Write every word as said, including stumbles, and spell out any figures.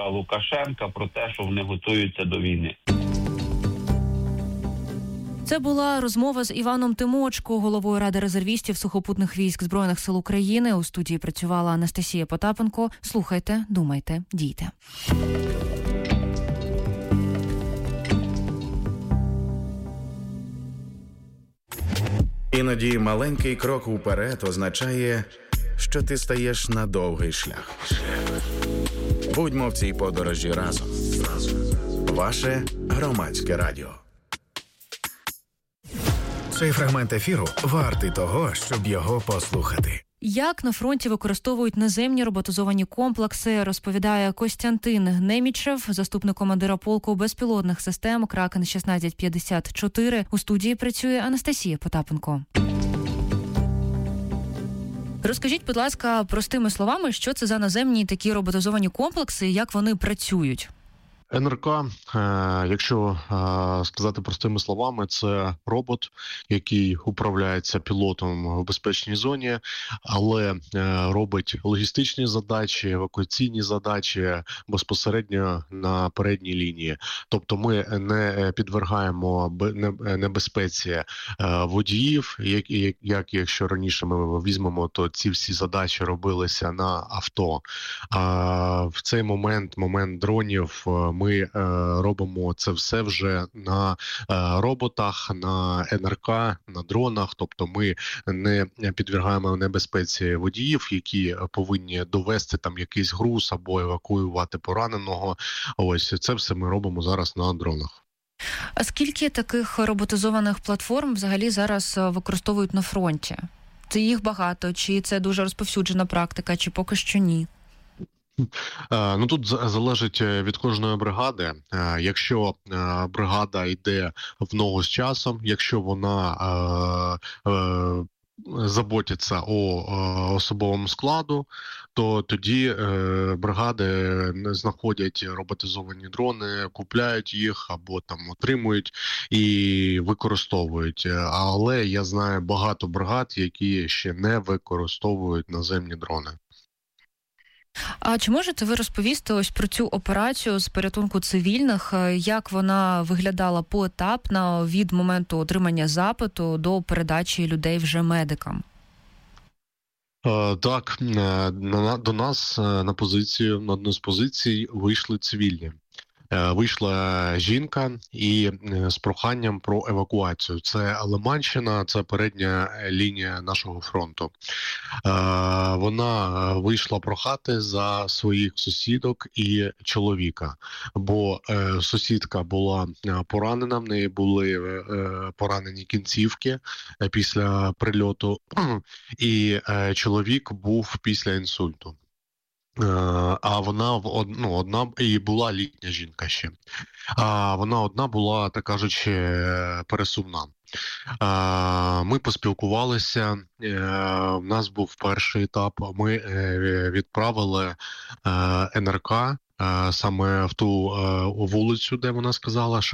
Лукашенка про те, що вони готуються до війни. Це була розмова з Іваном Тимочко, головою Ради резервістів сухопутних військ Збройних сил України. У студії працювала Анастасія Потапенко. Слухайте, думайте, дійте. Іноді маленький крок уперед означає, що ти стаєш на довгий шлях. Будьмо в цій подорожі разом. Ваше Громадське радіо. Цей фрагмент ефіру вартий того, щоб його послухати. Як на фронті використовують наземні роботизовані комплекси, розповідає Костянтин Немічев, заступник командира полку безпілотних систем Кракен шістнадцять п'ятдесят чотири. У студії працює Анастасія Потапенко. Розкажіть, будь ласка, простими словами, що це за наземні такі роботизовані комплекси і як вони працюють? ен ер ка, якщо сказати простими словами, це робот, який управляється пілотом в безпечній зоні, але робить логістичні задачі, евакуаційні задачі безпосередньо на передній лінії. Тобто ми не підвергаємо небезпеці водіїв, як, як якщо раніше ми візьмемо, то ці всі задачі робилися на авто. А в цей момент, момент дронів, ми е, робимо це все вже на е, роботах, на ен ер ка, на дронах. Тобто ми не підвергаємо небезпеці водіїв, які повинні довести там якийсь груз або евакуювати пораненого. Ось це все ми робимо зараз на дронах. А скільки таких роботизованих платформ взагалі зараз використовують на фронті? Це їх багато? Чи це дуже розповсюджена практика, чи поки що ні? Ну, тут залежить від кожної бригади. Якщо бригада йде в ногу з часом, якщо вона е, е, заботиться о особовому складу, то тоді е, бригади знаходять роботизовані дрони, купляють їх або там отримують і використовують. Але я знаю багато бригад, які ще не використовують наземні дрони. А чи можете ви розповісти ось про цю операцію з порятунку цивільних, як вона виглядала поетапно від моменту отримання запиту до передачі людей вже медикам? Так, до нас на позицію, на одну з позицій вийшли цивільні. Вийшла жінка і з проханням про евакуацію. Це Лиманщина, це передня лінія нашого фронту. Вона вийшла прохати за своїх сусідок і чоловіка, бо сусідка була поранена, в неї були поранені кінцівки після прильоту, і чоловік був після інсульту. А вона ну, одна і була літня жінка ще. А вона одна була, так кажучи, пересувна. Ми поспілкувалися. У нас був перший етап. Ми відправили ен ер ка саме в ту вулицю, де вона сказала, що